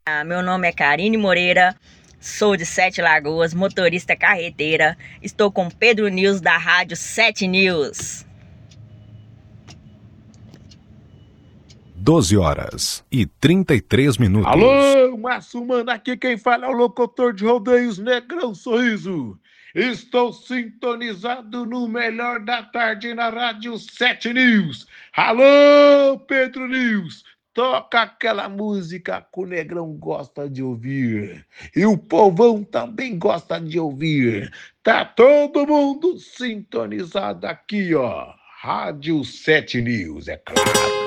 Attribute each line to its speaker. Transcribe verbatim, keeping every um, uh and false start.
Speaker 1: Ah, meu nome é Karine Moreira, sou de Sete Lagoas, motorista carreteira. Estou com Pedro News da Rádio Sete News.
Speaker 2: doze horas e trinta e três minutos.
Speaker 3: Alô, Márcio Mano, aqui quem fala é o locutor de rodeios Negrão Sorriso. Estou sintonizado no melhor da tarde na Rádio Sete News. Alô, Pedro News, toca aquela música que o Negrão gosta de ouvir. E o povão também gosta de ouvir. Tá todo mundo sintonizado aqui, ó. Rádio Sete News, é claro.